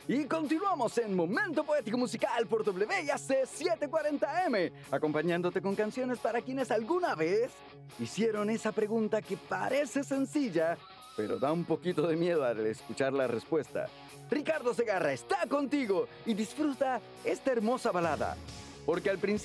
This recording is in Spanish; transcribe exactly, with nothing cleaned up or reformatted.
Y continuamos en Momento Poético Musical por W I A C setecientos cuarenta M, acompañándote con canciones para quienes alguna vez hicieron esa pregunta que parece sencilla, pero da un poquito de miedo al escuchar la respuesta. Ricardo Segarra está contigo y disfruta esta hermosa balada, porque al principio